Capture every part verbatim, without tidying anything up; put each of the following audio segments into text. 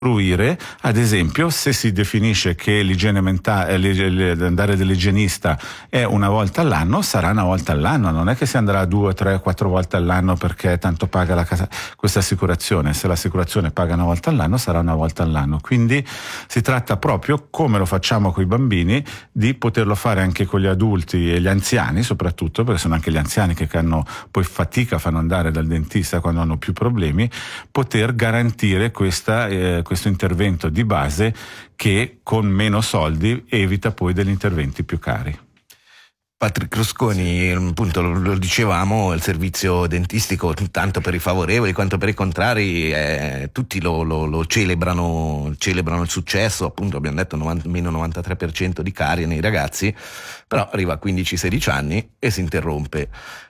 fruire, ad esempio, se si definisce che l'igiene mentale, andare dall'igienista è una volta all'anno, sarà una volta all'anno, non è che si andrà due, tre, quattro volte all'anno perché tanto paga la casa, questa assicurazione. Se l'assicurazione paga una volta all'anno, sarà una volta all'anno. Quindi si tratta proprio, come lo facciamo con i bambini, di poterlo fare anche con gli adulti e gli anziani, soprattutto perché sono anche gli anziani che hanno poi fatica, fanno andare dal dentista quando hanno più problemi, poter garantire questa eh, questo intervento di base che con meno soldi evita poi degli interventi più cari. Patrick Rusconi, appunto lo, lo dicevamo, il servizio dentistico tanto per i favorevoli quanto per i contrari eh, tutti lo, lo, lo celebrano celebrano il successo, appunto abbiamo detto novanta, meno novantatré per cento di carie nei ragazzi, però arriva a quindici sedici anni e si interrompe.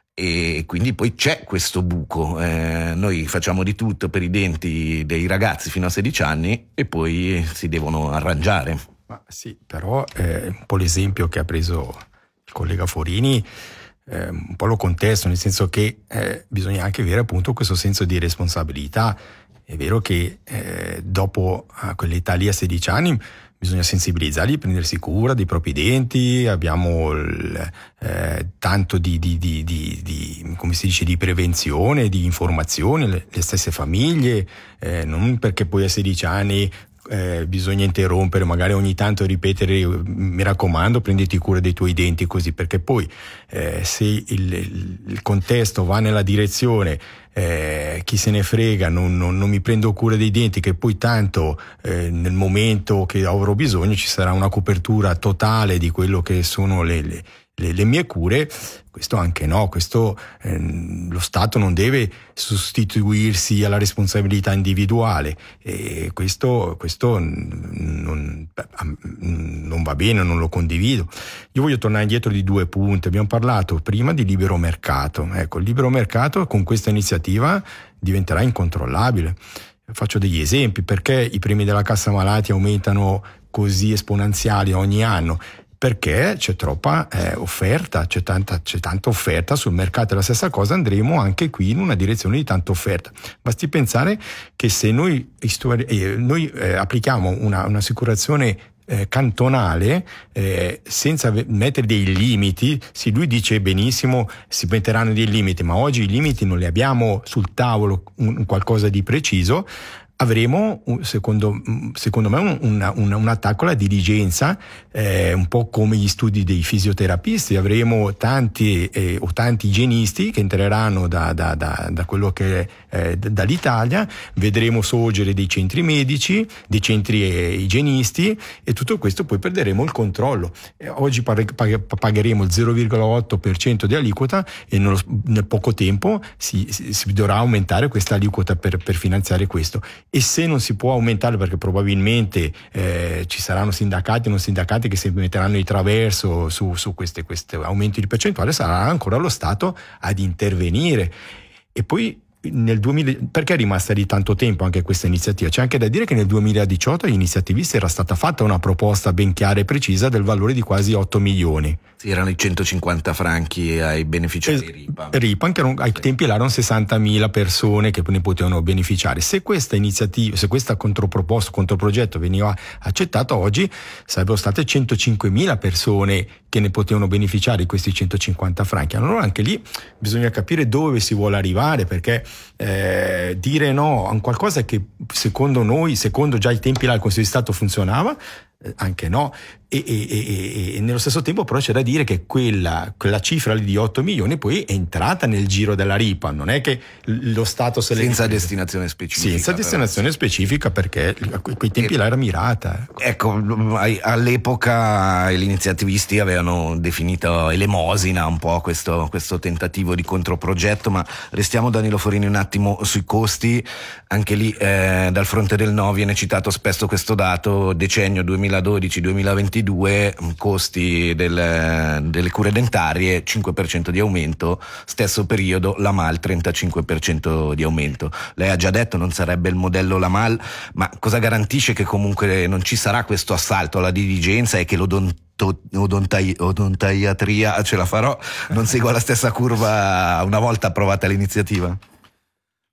E quindi poi c'è questo buco, eh, noi facciamo di tutto per i denti dei ragazzi fino a sedici anni e poi si devono arrangiare. Ma sì, però eh, un po' l'esempio che ha preso il collega Forini eh, un po' lo contesto, nel senso che eh, bisogna anche avere appunto questo senso di responsabilità. È vero che eh, dopo a quell'età lì a sedici anni bisogna sensibilizzarli, prendersi cura dei propri denti, abbiamo il, eh, tanto di, di, di, di, di, come si dice, di prevenzione, di informazione, le, le stesse famiglie, eh, non perché poi a sedici anni eh, bisogna interrompere, magari ogni tanto ripetere, mi raccomando, prenditi cura dei tuoi denti, così, perché poi eh, se il, il contesto va nella direzione Eh, chi se ne frega, non, non, non mi prendo cura dei denti, che poi tanto eh, nel momento che avrò bisogno ci sarà una copertura totale di quello che sono le, le, le, le mie cure, questo anche no, questo eh, lo Stato non deve sostituirsi alla responsabilità individuale, e questo, questo non, non va bene, non lo condivido. Io voglio tornare indietro di due punti. Abbiamo parlato prima di libero mercato. Ecco, il libero mercato con questa iniziativa diventerà incontrollabile. Faccio degli esempi: perché i premi della cassa malati aumentano così esponenziali ogni anno? Perché c'è troppa eh, offerta, c'è tanta, c'è tanta offerta sul mercato. E la stessa cosa andremo anche qui in una direzione di tanta offerta. Basti pensare che se noi, eh, noi eh, applichiamo una, un'assicurazione eh, cantonale eh, senza mettere dei limiti, sì, lui dice benissimo si metteranno dei limiti, ma oggi i limiti non li abbiamo sul tavolo, un, un qualcosa di preciso. Avremo, secondo, secondo me, un, un, un attacco alla diligenza, eh, un po' come gli studi dei fisioterapisti. Avremo tanti eh, o tanti igienisti che entreranno da, da, da, da quello che è eh, dall'Italia, vedremo sorgere dei centri medici, dei centri eh, igienisti, e tutto questo poi perderemo il controllo. Eh, oggi pag- pag- pagheremo il zero virgola otto per cento di aliquota e nello, nel poco tempo si, si, si dovrà aumentare questa aliquota per, per finanziare questo. E se non si può aumentare, perché probabilmente eh, ci saranno sindacati e non sindacati che si metteranno di traverso su, su questi aumenti di percentuale, sarà ancora lo Stato ad intervenire. E poi nel duemila, perché è rimasta di tanto tempo anche questa iniziativa? C'è anche da dire che nel duemiladiciotto agli iniziativisti era stata fatta una proposta ben chiara e precisa del valore di quasi otto milioni. Sì, erano i centocinquanta franchi ai beneficiari es- Ripa. Ripa, che erano, ai tempi erano sessantamila persone che ne potevano beneficiare. Se questa iniziativa, se questa controproposta, controprogetto veniva accettato, oggi sarebbero state centocinquemila persone che ne potevano beneficiare di questi centocinquanta franchi. Allora anche lì bisogna capire dove si vuole arrivare, perché eh, dire no a un qualcosa che secondo noi, secondo già i tempi là il Consiglio di Stato funzionava, eh, anche no. E, e, e, e nello stesso tempo però c'è da dire che quella, quella cifra lì di otto milioni poi è entrata nel giro della Ripa, non è che lo Stato se le senza destinazione specifica, senza destinazione però. specifica, perché a quei tempi e, là era mirata. Ecco, all'epoca gli iniziativisti avevano definito elemosina un po' questo, questo tentativo di controprogetto, ma restiamo, Danilo Forini, un attimo sui costi. Anche lì eh, dal fronte del no viene citato spesso questo dato: decennio duemiladodici duemilaventidue, costi del, delle cure dentarie cinque per cento di aumento, stesso periodo la Mal trentacinque per cento di aumento. Lei ha già detto non sarebbe il modello la Mal, ma cosa garantisce che comunque non ci sarà questo assalto alla diligenza e che l'odonto Odontai, odontaiatria, ce la farò, non segua la stessa curva una volta approvata l'iniziativa?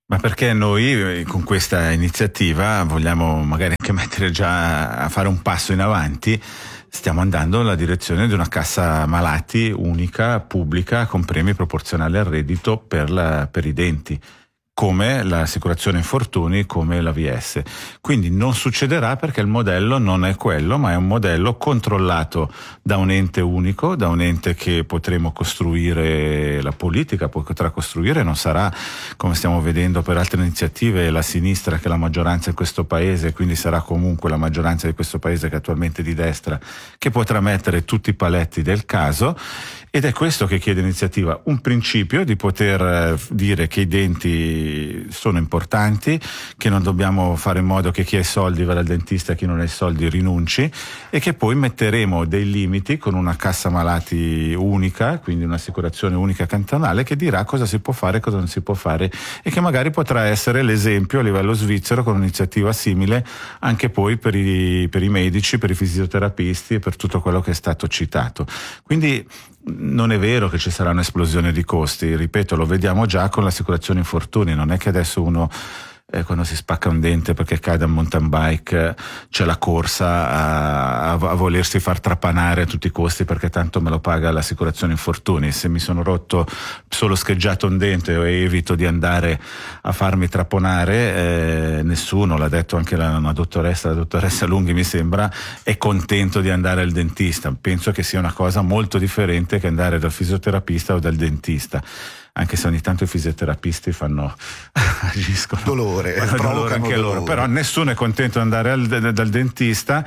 Ma perché noi con questa iniziativa vogliamo magari anche mettere già a fare un passo in avanti. Stiamo andando nella direzione di una cassa malati unica, pubblica, con premi proporzionali al reddito per, la, per i denti, come l'assicurazione infortuni, come l'A V S. Quindi non succederà perché il modello non è quello, ma è un modello controllato da un ente unico, da un ente che potremo costruire, la politica potrà costruire, non sarà, come stiamo vedendo per altre iniziative, la sinistra che è la maggioranza in questo paese, quindi sarà comunque la maggioranza di questo paese che è attualmente di destra, che potrà mettere tutti i paletti del caso. Ed è questo che chiede l'iniziativa, un principio di poter dire che i denti sono importanti, che non dobbiamo fare in modo che chi ha i soldi vada al dentista e chi non ha i soldi rinunci, e che poi metteremo dei limiti con una cassa malati unica, quindi un'assicurazione unica cantonale, che dirà cosa si può fare e cosa non si può fare, e che magari potrà essere l'esempio a livello svizzero con un'iniziativa simile anche poi per i, per i medici, per i fisioterapisti e per tutto quello che è stato citato. Quindi non è vero che ci sarà un'esplosione di costi, ripeto, lo vediamo già con l'assicurazione infortuni, non è che adesso uno eh, quando si spacca un dente perché cade a mountain bike c'è la corsa a, a, a volersi far trapanare a tutti i costi perché tanto me lo paga l'assicurazione infortuni. Se mi sono rotto solo scheggiato un dente o evito di andare a farmi traponare, eh, nessuno, l'ha detto anche la, una dottoressa, la dottoressa Lunghi mi sembra, è contento di andare al dentista. Penso che sia una cosa molto differente che andare dal fisioterapista o dal dentista, anche se ogni tanto i fisioterapisti fanno agiscono dolore, fanno dolore anche dolore. loro, però nessuno è contento di andare al, dal dentista,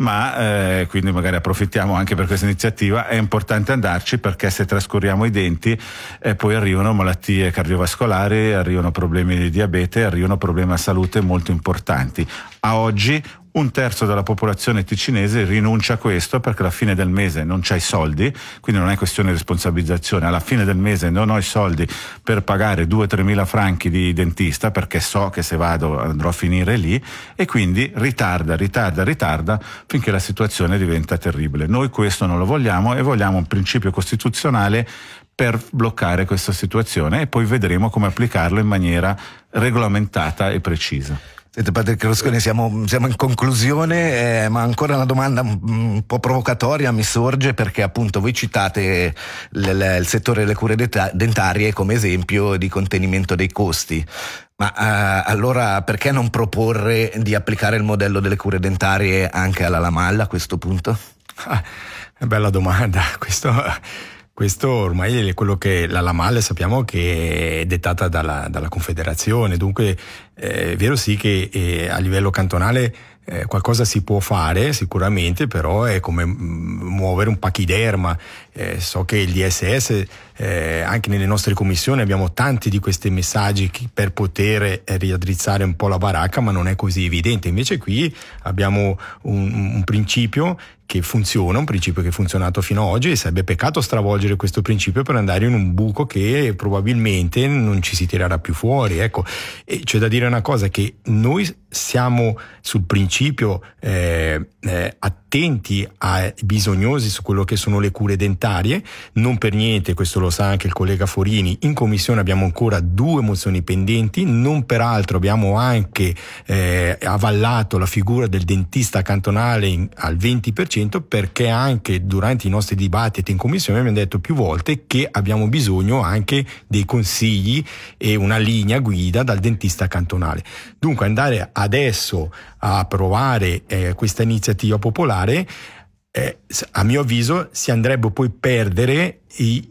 ma eh, quindi magari approfittiamo anche per questa iniziativa. È importante andarci perché se trascuriamo i denti eh, poi arrivano malattie cardiovascolari, arrivano problemi di diabete, arrivano problemi a salute molto importanti. A oggi un terzo della popolazione ticinese rinuncia a questo perché alla fine del mese non c'hai soldi, quindi non è questione di responsabilizzazione, alla fine del mese non ho i soldi per pagare due tre mila franchi di dentista perché so che se vado andrò a finire lì, e quindi ritarda, ritarda, ritarda finché la situazione diventa terribile. Noi questo non lo vogliamo e vogliamo un principio costituzionale per bloccare questa situazione e poi vedremo come applicarlo in maniera regolamentata e precisa. Senti Patrick Rosconi, siamo, siamo in conclusione, eh, ma ancora una domanda un, un po' provocatoria mi sorge, perché appunto voi citate l, l, il settore delle cure dentarie come esempio di contenimento dei costi. Ma eh, allora perché non proporre di applicare il modello delle cure dentarie anche alla Lamal a questo punto? Ah, bella domanda, questo... Questo ormai è quello che la Lamal sappiamo che è dettata dalla, dalla Confederazione, dunque eh, è vero sì che eh, a livello cantonale eh, qualcosa si può fare sicuramente, però è come m- muovere un pachiderma. Eh, so che il D S S, eh, anche nelle nostre commissioni abbiamo tanti di questi messaggi per poter eh, riaddrizzare un po' la baracca, ma non è così evidente. Invece qui abbiamo un, un principio che funziona, un principio che è funzionato fino ad oggi, e sarebbe peccato stravolgere questo principio per andare in un buco che probabilmente non ci si tirerà più fuori. Ecco, e c'è da dire una cosa, che noi siamo sul principio eh, eh, attenti ai bisognosi su quello che sono le cure dentarie, non per niente, questo lo sa anche il collega Forini, in commissione abbiamo ancora due mozioni pendenti, non peraltro abbiamo anche eh, avallato la figura del dentista cantonale in, al venti per cento, perché anche durante i nostri dibattiti in commissione abbiamo detto più volte che abbiamo bisogno anche dei consigli e una linea guida dal dentista cantonale. Dunque andare adesso a approvare eh, questa iniziativa popolare, eh, a mio avviso si andrebbe poi a perdere i,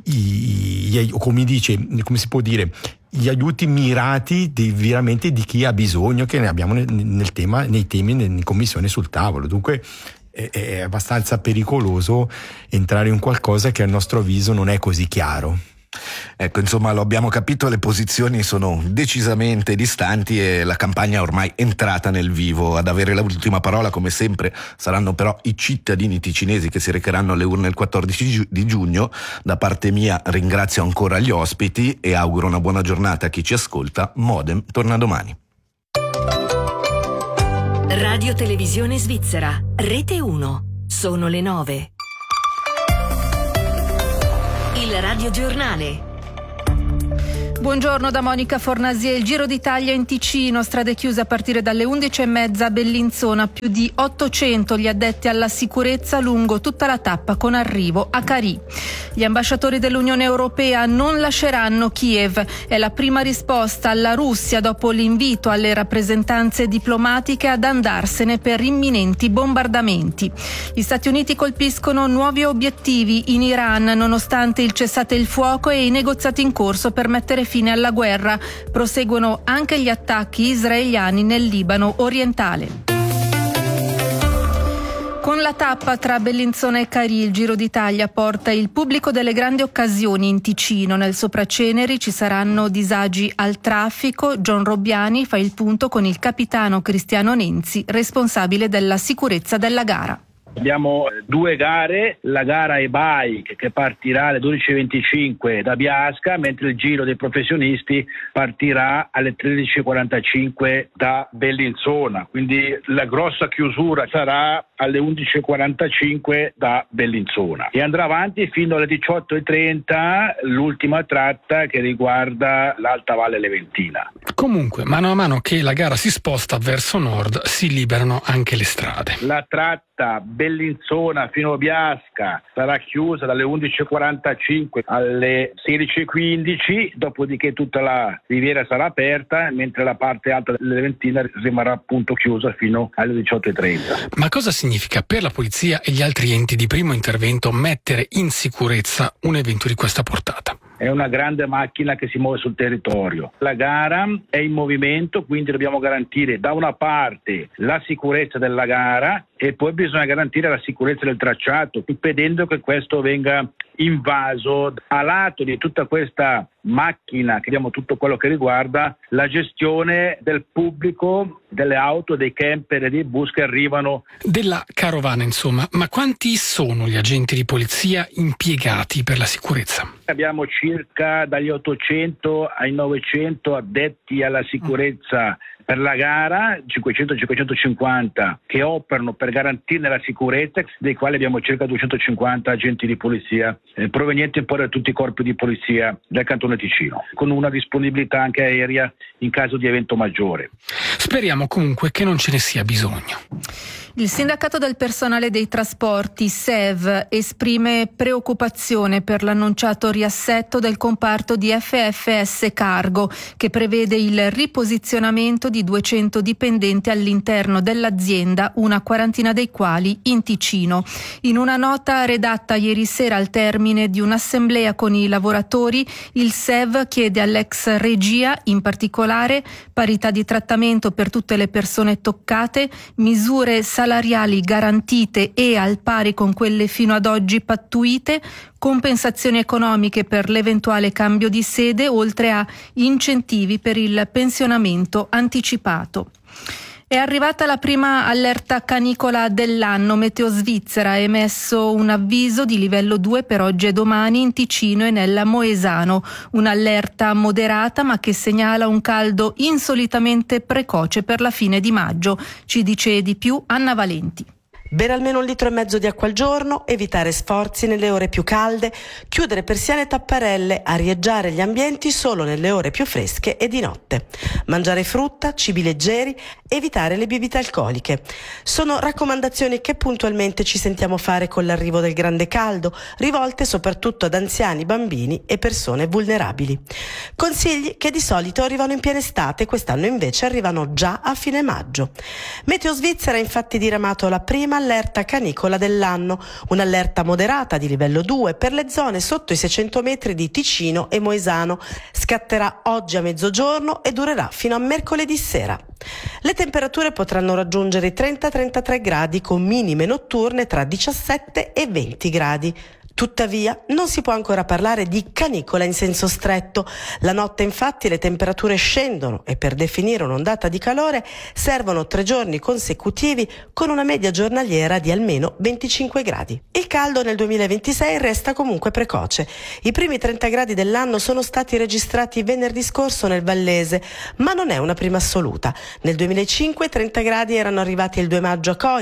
i, i, come dice, come si può dire, gli aiuti mirati di, veramente di chi ha bisogno, che ne abbiamo nel, nel tema, nei temi in commissione sul tavolo. Dunque è, è abbastanza pericoloso entrare in qualcosa che a nostro avviso non è così chiaro. Ecco, insomma, lo abbiamo capito, le posizioni sono decisamente distanti e la campagna è ormai entrata nel vivo. Ad avere l'ultima parola, come sempre, saranno però i cittadini ticinesi che si recheranno alle urne il quattordici di giugno. Da parte mia ringrazio ancora gli ospiti e auguro una buona giornata a chi ci ascolta. Modem torna domani. Radio Televisione Svizzera, Rete uno. Sono le nove. Il radiogiornale. Buongiorno da Monica Fornasier. Il Giro d'Italia in Ticino, strade chiuse a partire dalle undici e mezza a Bellinzona, più di ottocento gli addetti alla sicurezza lungo tutta la tappa con arrivo a Carì. Gli ambasciatori dell'Unione Europea non lasceranno Kiev. È la prima risposta alla Russia dopo l'invito alle rappresentanze diplomatiche ad andarsene per imminenti bombardamenti. Gli Stati Uniti colpiscono nuovi obiettivi in Iran nonostante il cessate il fuoco e i negoziati in corso per mettere fine alla guerra. Proseguono anche gli attacchi israeliani nel Libano orientale. Con la tappa tra Bellinzona e Carì, il Giro d'Italia porta il pubblico delle grandi occasioni in Ticino. Nel Sopraceneri ci saranno disagi al traffico. John Robbiani fa il punto con il capitano Cristiano Nenzi, responsabile della sicurezza della gara. Abbiamo due gare, la gara e-bike che partirà alle dodici e venticinque da Biasca, mentre il giro dei professionisti partirà alle tredici e quarantacinque da Bellinzona, quindi la grossa chiusura sarà alle undici e quarantacinque da Bellinzona e andrà avanti fino alle diciotto e trenta l'ultima tratta che riguarda l'Alta Valle Leventina. Comunque, mano a mano che la gara si sposta verso nord, si liberano anche le strade. La tratta Bellinzona fino a Biasca sarà chiusa dalle undici e quarantacinque alle sedici e quindici, dopodiché tutta la riviera sarà aperta, mentre la parte alta della Leventina rimarrà appunto chiusa fino alle diciotto e trenta. Ma cosa significa per la polizia e gli altri enti di primo intervento mettere in sicurezza un evento di questa portata? È una grande macchina che si muove sul territorio. La gara è in movimento, quindi dobbiamo garantire da una parte la sicurezza della gara e poi bisogna garantire la sicurezza del tracciato, impedendo che questo venga invaso. A lato di tutta questa macchina, che abbiamo tutto quello che riguarda la gestione del pubblico, delle auto, dei camper e dei bus che arrivano. Della carovana, insomma. Ma quanti sono gli agenti di polizia impiegati per la sicurezza? Abbiamo circa dagli ottocento ai novecento addetti alla sicurezza per la gara, cinquecento cinquecentocinquanta che operano per garantirne la sicurezza, dei quali abbiamo circa duecentocinquanta agenti di polizia eh, provenienti poi da tutti i corpi di polizia del Cantone Ticino, con una disponibilità anche aerea in caso di evento maggiore. Speriamo comunque che non ce ne sia bisogno. Il sindacato del personale dei trasporti, S E V, esprime preoccupazione per l'annunciato riassetto del comparto di F F S Cargo, che prevede il riposizionamento di duecento dipendenti all'interno dell'azienda, una quarantina dei quali in Ticino. In una nota redatta ieri sera al termine di un'assemblea con i lavoratori, il S E V chiede all'ex regia, in particolare, parità di trattamento per tutte le persone toccate, misure salariali garantite e al pari con quelle fino ad oggi pattuite, compensazioni economiche per l'eventuale cambio di sede, oltre a incentivi per il pensionamento anticipato. È arrivata la prima allerta canicola dell'anno. Meteo Svizzera ha emesso un avviso di livello due per oggi e domani in Ticino e nel Moesano. Un'allerta moderata ma che segnala un caldo insolitamente precoce per la fine di maggio. Ci dice di più Anna Valenti. Bere almeno un litro e mezzo di acqua al giorno, evitare sforzi nelle ore più calde, chiudere persiane e tapparelle, arieggiare gli ambienti solo nelle ore più fresche e di notte. Mangiare frutta, cibi leggeri, evitare le bibite alcoliche. Sono raccomandazioni che puntualmente ci sentiamo fare con l'arrivo del grande caldo, rivolte soprattutto ad anziani, bambini e persone vulnerabili. Consigli che di solito arrivano in piena estate, quest'anno invece arrivano già a fine maggio. Meteo Svizzera ha infatti diramato la prima allerta canicola dell'anno, un'allerta moderata di livello due per le zone sotto i seicento metri di Ticino e Moesano. Scatterà oggi a mezzogiorno e durerà fino a mercoledì sera. Le temperature potranno raggiungere i trenta trentatré gradi con minime notturne tra diciassette e venti gradi. Tuttavia, non si può ancora parlare di canicola in senso stretto. La notte infatti le temperature scendono e per definire un'ondata di calore servono tre giorni consecutivi con una media giornaliera di almeno venticinque gradi. Il caldo nel duemilaventisei resta comunque precoce. I primi trenta gradi dell'anno sono stati registrati venerdì scorso nel Vallese, ma non è una prima assoluta. Nel duemilacinque trenta gradi erano arrivati il due maggio a Coira.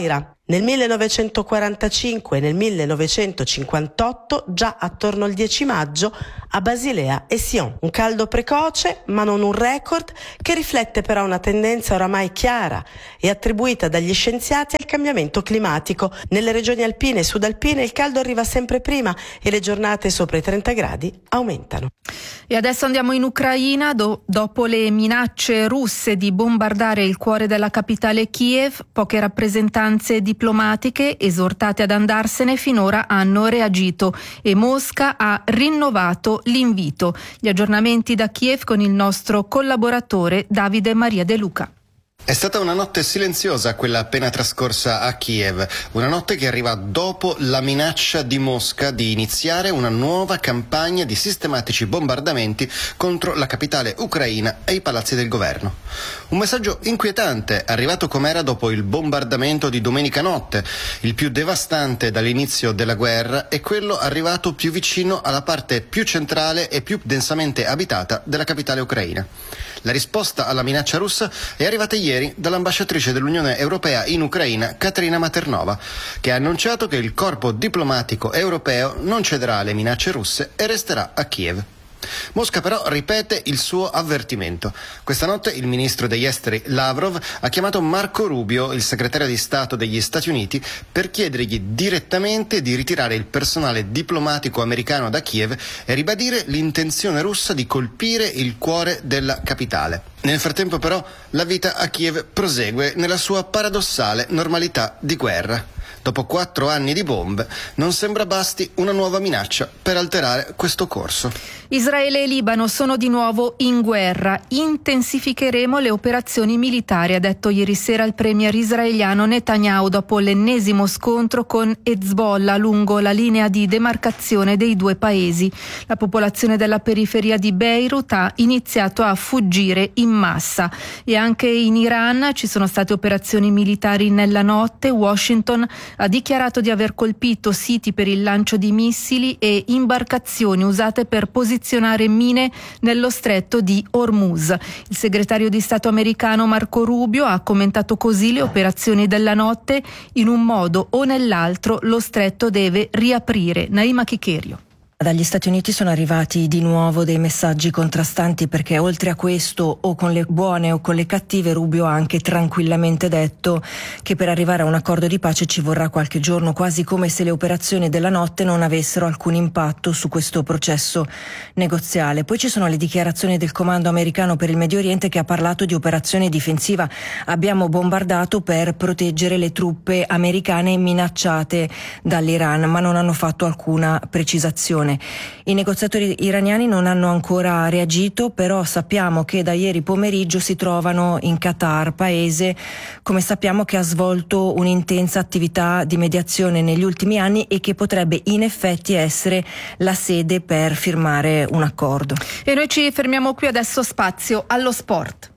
Nel millenovecentoquarantacinque e nel millenovecentocinquantotto, già attorno al dieci maggio, a Basilea e Sion. Un caldo precoce, ma non un record, che riflette però una tendenza oramai chiara e attribuita dagli scienziati al cambiamento climatico. Nelle regioni alpine e sudalpine il caldo arriva sempre prima e le giornate sopra i trenta gradi aumentano. E adesso andiamo in Ucraina. Do- dopo le minacce russe di bombardare il cuore della capitale Kiev, poche rappresentanze diplomatiche, esortate ad andarsene, finora hanno reagito e Mosca ha rinnovato l'invito. Gli aggiornamenti da Kiev con il nostro collaboratore Davide Maria De Luca. È stata una notte silenziosa quella appena trascorsa a Kiev, una notte che arriva dopo la minaccia di Mosca di iniziare una nuova campagna di sistematici bombardamenti contro la capitale ucraina e i palazzi del governo. Un messaggio inquietante, arrivato com'era dopo il bombardamento di domenica notte, il più devastante dall'inizio della guerra e quello arrivato più vicino alla parte più centrale e più densamente abitata della capitale ucraina. La risposta alla minaccia russa è arrivata ieri dall'ambasciatrice dell'Unione Europea in Ucraina, Katerina Maternova, che ha annunciato che il corpo diplomatico europeo non cederà alle minacce russe e resterà a Kiev. Mosca però ripete il suo avvertimento. Questa notte il ministro degli esteri Lavrov ha chiamato Marco Rubio, il segretario di Stato degli Stati Uniti, per chiedergli direttamente di ritirare il personale diplomatico americano da Kiev e ribadire l'intenzione russa di colpire il cuore della capitale. Nel frattempo però la vita a Kiev prosegue nella sua paradossale normalità di guerra. Dopo quattro anni di bombe, non sembra basti una nuova minaccia per alterare questo corso. Israele e Libano sono di nuovo in guerra. Intensificheremo le operazioni militari, ha detto ieri sera il premier israeliano Netanyahu dopo l'ennesimo scontro con Hezbollah lungo la linea di demarcazione dei due paesi. La popolazione della periferia di Beirut ha iniziato a fuggire in massa. E anche in Iran ci sono state operazioni militari nella notte. Washington ha dichiarato di aver colpito siti per il lancio di missili e imbarcazioni usate per posizionare mine nello stretto di Hormuz. Il segretario di Stato americano Marco Rubio ha commentato così le operazioni della notte: in un modo o nell'altro lo stretto deve riaprire. Naima Chicherio. Dagli Stati Uniti sono arrivati di nuovo dei messaggi contrastanti, perché oltre a questo, o con le buone o con le cattive, Rubio ha anche tranquillamente detto che per arrivare a un accordo di pace ci vorrà qualche giorno, quasi come se le operazioni della notte non avessero alcun impatto su questo processo negoziale. Poi ci sono le dichiarazioni del comando americano per il Medio Oriente, che ha parlato di operazione difensiva. Abbiamo bombardato per proteggere le truppe americane minacciate dall'Iran, ma non hanno fatto alcuna precisazione. I negoziatori iraniani non hanno ancora reagito, però sappiamo che da ieri pomeriggio si trovano in Qatar, paese, come sappiamo, che ha svolto un'intensa attività di mediazione negli ultimi anni e che potrebbe in effetti essere la sede per firmare un accordo. E noi ci fermiamo qui, adesso spazio allo sport.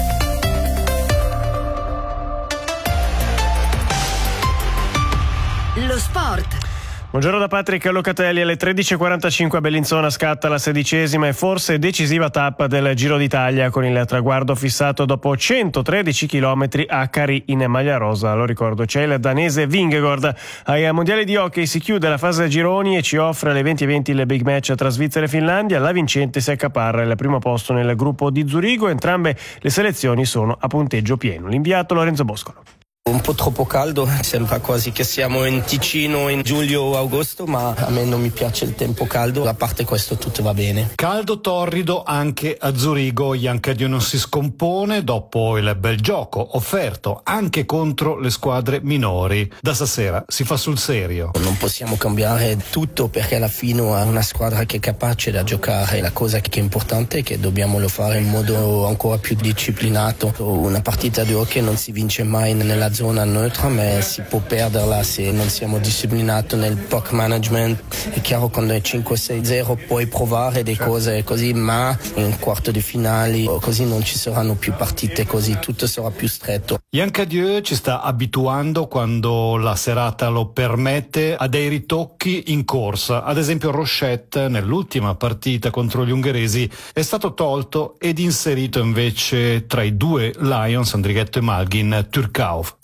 Lo sport. Buongiorno da Patrick Locatelli. Alle tredici e quarantacinque a Bellinzona scatta la sedicesima e forse decisiva tappa del Giro d'Italia, con il traguardo fissato dopo centotredici chilometri a Carì in maglia rosa. Lo ricordo, c'è il danese Vingegaard. Ai mondiali di hockey si chiude la fase gironi e ci offre alle venti e venti il big match tra Svizzera e Finlandia. La vincente si accaparra il primo posto nel gruppo di Zurigo. Entrambe le selezioni sono a punteggio pieno. L'inviato Lorenzo Boscolo. Un po' troppo caldo, sembra quasi che siamo in Ticino in luglio o agosto, ma a me non mi piace il tempo caldo, a parte questo tutto va bene. Caldo torrido anche a Zurigo, Jankadio non si scompone dopo il bel gioco offerto anche contro le squadre minori. Da stasera si fa sul serio. Non possiamo cambiare tutto, perché alla fine è una squadra che è capace da giocare. La cosa che è importante è che dobbiamo lo fare in modo ancora più disciplinato. Una partita di hockey non si vince mai nella zona neutra, ma si può perderla se non siamo disciplinati nel puck management. È chiaro, quando è cinque sei zero puoi provare delle cose così, ma in quarto di finali così non ci saranno più partite così, tutto sarà più stretto. Jankadio ci sta abituando, quando la serata lo permette, a dei ritocchi in corsa. Ad esempio Rochette nell'ultima partita contro gli ungheresi è stato tolto ed inserito invece tra i due Lions, Andrighetto e Malgin, Turkov.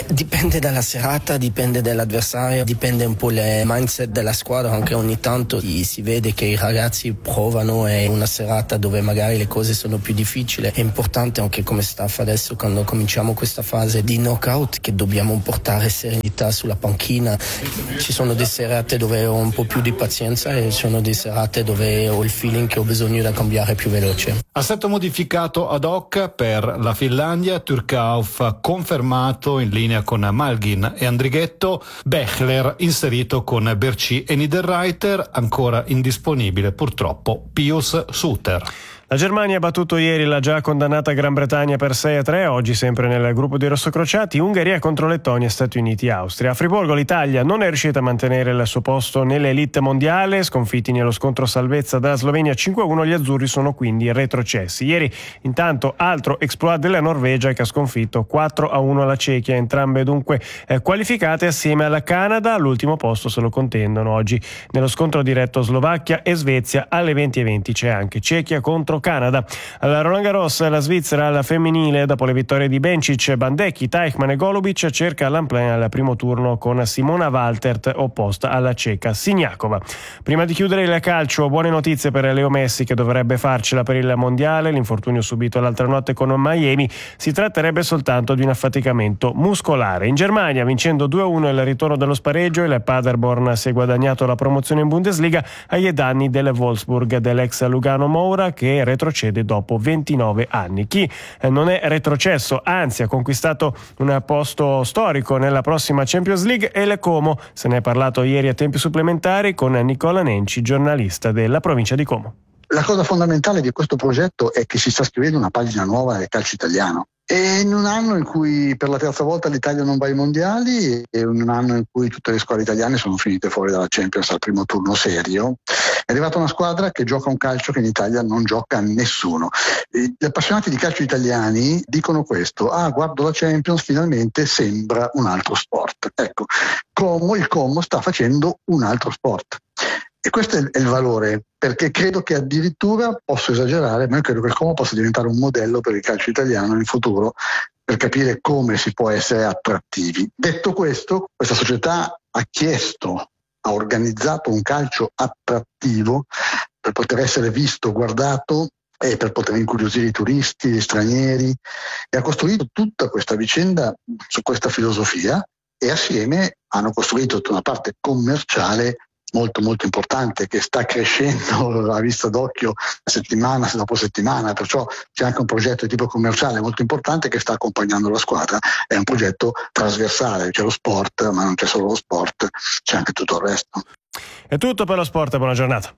Dipende dalla serata, dipende dall'avversario, dipende un po' il mindset della squadra. Anche ogni tanto si vede che i ragazzi provano, è una serata dove magari le cose sono più difficili. È importante anche come staff adesso, quando cominciamo questa fase di knockout, che dobbiamo portare serenità sulla panchina. Ci sono delle serate dove ho un po' più di pazienza e ci sono delle serate dove ho il feeling che ho bisogno di cambiare più veloce. Assetto modificato ad hoc per la Finlandia, Turkauf confermato in linea con Malgin e Andrighetto, Bechler inserito con Berci e Niederreiter, ancora indisponibile purtroppo Pius Suter. La Germania ha battuto ieri la già condannata Gran Bretagna per sei a tre, oggi sempre nel gruppo dei rossocrociati, Ungheria contro Lettonia, Stati Uniti e Austria. A Friburgo l'Italia non è riuscita a mantenere il suo posto nell'elite mondiale, sconfitti nello scontro salvezza dalla Slovenia cinque a uno, gli azzurri sono quindi retrocessi. Ieri intanto altro exploit della Norvegia che ha sconfitto quattro a uno la Cechia, entrambe dunque eh, qualificate assieme alla Canada, all'ultimo posto se lo contendono oggi nello scontro diretto Slovacchia e Svezia. Alle venti e venti c'è anche Cechia contro Canada. Alla Roland Garros la Svizzera alla femminile, dopo le vittorie di Bencic, Bandecchi, Teichmann e Golubic, cerca l'Amplein al primo turno con Simona Waltert opposta alla ceca Siniakova. Prima di chiudere il calcio, buone notizie per Leo Messi che dovrebbe farcela per il mondiale. L'infortunio subito l'altra notte con Miami, si tratterebbe soltanto di un affaticamento muscolare. In Germania, vincendo due a uno il ritorno dello spareggio, il Paderborn si è guadagnato la promozione in Bundesliga ai danni del Wolfsburg dell'ex Lugano Moura, che retrocede dopo ventinove anni. Chi non è retrocesso, anzi ha conquistato un posto storico nella prossima Champions League, è il Como. Se ne è parlato ieri a tempi supplementari con Nicola Nenci, giornalista della provincia di Como. La cosa fondamentale di questo progetto è che si sta scrivendo una pagina nuova del calcio italiano. E in un anno in cui per la terza volta l'Italia non va ai mondiali e in un anno in cui tutte le squadre italiane sono finite fuori dalla Champions al primo turno serio, è arrivata una squadra che gioca un calcio che in Italia non gioca nessuno. Gli appassionati di calcio italiani dicono questo: ah, guardo la Champions, finalmente sembra un altro sport. Ecco, Como, il Como sta facendo un altro sport. E questo è il valore, perché credo che addirittura, posso esagerare, ma io credo che il Como possa diventare un modello per il calcio italiano in futuro, per capire come si può essere attrattivi. Detto questo, questa società ha chiesto, ha organizzato un calcio attrattivo per poter essere visto, guardato e per poter incuriosire i turisti, gli stranieri, e ha costruito tutta questa vicenda su questa filosofia, e assieme hanno costruito tutta una parte commerciale molto molto importante che sta crescendo a vista d'occhio settimana dopo settimana, perciò c'è anche un progetto di tipo commerciale molto importante che sta accompagnando la squadra. È un progetto trasversale, c'è lo sport, ma non c'è solo lo sport, c'è anche tutto il resto. È tutto per lo sport, buona giornata.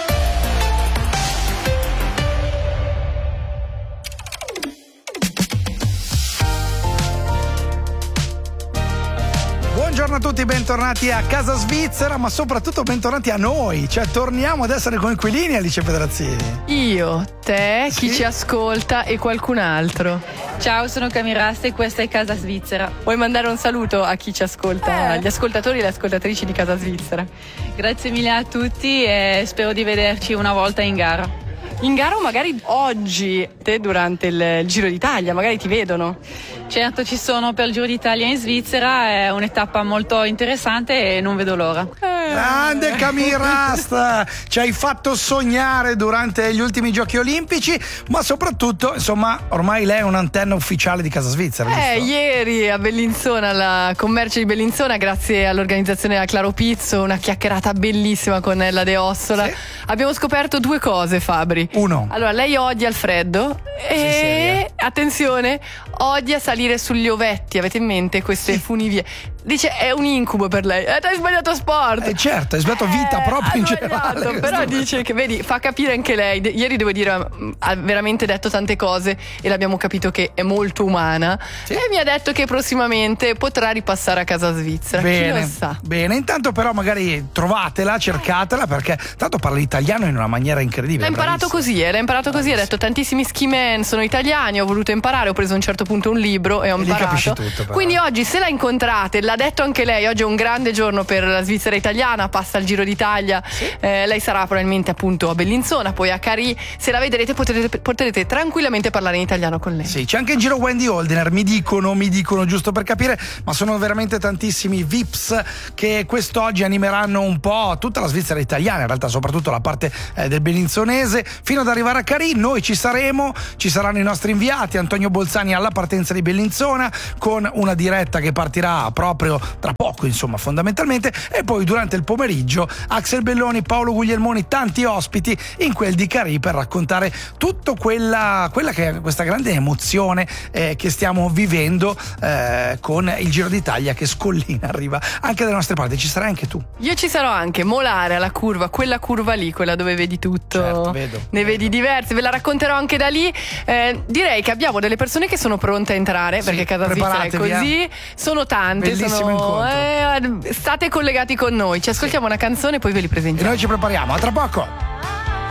Buongiorno a tutti, bentornati a Casa Svizzera, ma soprattutto bentornati a noi, cioè torniamo ad essere coinquilini, Alice Pedrazzini. Io, te, sì? Chi ci ascolta e qualcun altro. Ciao, sono Camirasta e questa è Casa Svizzera. Vuoi mandare un saluto a chi ci ascolta, eh. agli ascoltatori e le ascoltatrici di Casa Svizzera? Grazie mille a tutti e spero di vederci una volta in gara. In gara o magari oggi, te durante il Giro d'Italia, magari ti vedono. Certo, ci sono per il Giro d'Italia in Svizzera, è un'etappa molto interessante e non vedo l'ora. Eh. Grande Camirasta, ci hai fatto sognare durante gli ultimi Giochi Olimpici, ma soprattutto, insomma, ormai lei è un'antenna ufficiale di Casa Svizzera. Eh, giusto? Ieri a Bellinzona, alla Commercio di Bellinzona, grazie all'organizzazione della Claro Pizzo, una chiacchierata bellissima con Ella De Ossola. Sì. Abbiamo scoperto due cose, Fabri. Uno. Allora, lei odia il freddo e, attenzione, odia salire sugli ovetti. Avete in mente queste sì. funivie? Dice è un incubo per lei. Eh, hai sbagliato sport. Eh certo, hai sbagliato vita eh, proprio in generale. Però dice che, vedi, fa capire anche lei. De- ieri devo dire ha veramente detto tante cose e l'abbiamo capito che è molto umana. Sì. E mi ha detto che prossimamente potrà ripassare a Casa Svizzera. Bene, chi lo sa. Bene, intanto però magari trovatela, cercatela, perché tanto parla l'italiano in una maniera incredibile. L'ha imparato bravissima. così, eh, l'ha imparato così, ha detto tantissimi ski man sono italiani, ho voluto imparare, ho preso a un certo punto un libro e ho e imparato. Capisci tutto, però. Quindi oggi se la incontrate, la detto anche lei, oggi è un grande giorno per la Svizzera italiana, passa il Giro d'Italia, sì. eh, lei sarà probabilmente appunto a Bellinzona, poi a Carì, se la vedrete potrete, potrete tranquillamente parlare in italiano con lei. Sì, c'è anche in giro Wendy Holdener, mi dicono, mi dicono giusto per capire, ma sono veramente tantissimi V I Ps che quest'oggi animeranno un po' tutta la Svizzera italiana, in realtà soprattutto la parte eh, del bellinzonese, fino ad arrivare a Carì. Noi ci saremo, ci saranno i nostri inviati, Antonio Bolzani alla partenza di Bellinzona, con una diretta che partirà proprio tra poco, insomma, fondamentalmente, e poi durante il pomeriggio Axel Belloni, Paolo Guglielmoni, tanti ospiti in quel di Carì per raccontare tutto quella, quella che è questa grande emozione eh, che stiamo vivendo eh, con il Giro d'Italia che scollina, arriva anche dalle nostre parti. Ci sarai anche tu? Io ci sarò anche, Molare alla curva, quella curva lì, quella dove vedi tutto. Certo, vedo, ne vedo. vedi diverse, ve la racconterò anche da lì. Eh, direi che abbiamo delle persone che sono pronte a entrare, sì, perché Casa Svizzera è così, eh. sono tante, sono, eh, state collegati con noi, ci ascoltiamo sì. una canzone e poi ve li presentiamo. E noi ci prepariamo, a tra poco.